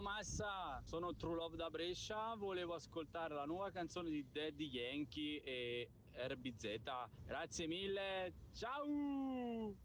Massa, sono True Love da Brescia, volevo ascoltare la nuova canzone di Daddy Yankee e RBZ. Grazie mille, ciao!